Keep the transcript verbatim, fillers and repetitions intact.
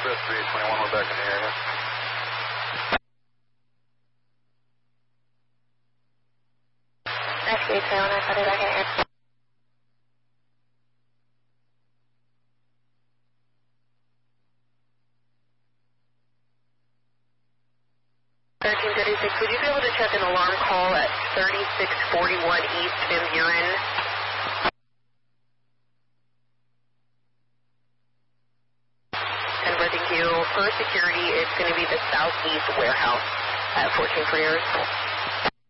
Express three twenty-one, we're back in the area. X three twenty-one, I put it back in here. thirteen thirty-six, would you be able to check an alarm call at thirty-six forty-one East Van Buren? And thank you. For security, it's going to be the southeast warehouse at fourteen Freers.